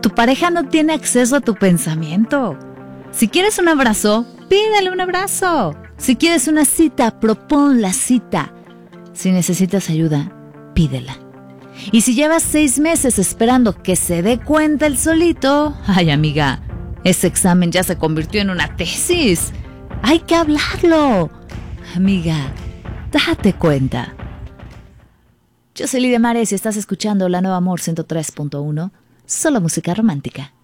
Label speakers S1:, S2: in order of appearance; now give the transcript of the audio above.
S1: Tu pareja no tiene acceso a tu pensamiento. Si quieres un abrazo, pídele un abrazo. Si quieres una cita, propón la cita. Si necesitas ayuda, pídela. Y si llevas 6 meses esperando que se dé cuenta el solito, ay amiga, ese examen ya se convirtió en una tesis. Hay que hablarlo. Amiga, date cuenta. Yo soy Lidia Mares y estás escuchando La Nueva Amor 103.1, solo música romántica.